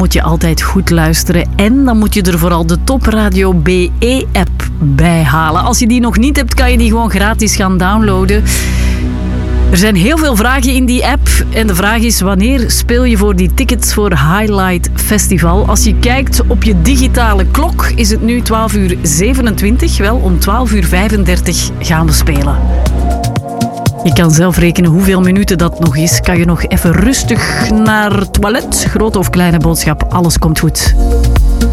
moet je altijd goed luisteren. En dan moet je er vooral de Top Radio BE-app bij halen. Als je die nog niet hebt, kan je die gewoon gratis gaan downloaden. Er zijn heel veel vragen in die app. En de vraag is, wanneer speel je voor die tickets voor Highlight Festival? Als je kijkt op je digitale klok, is het nu 12:27. Wel, om 12:35 gaan we spelen. Je kan zelf rekenen hoeveel minuten dat nog is. Kan je nog even rustig naar het toilet? Grote of kleine boodschap, alles komt goed.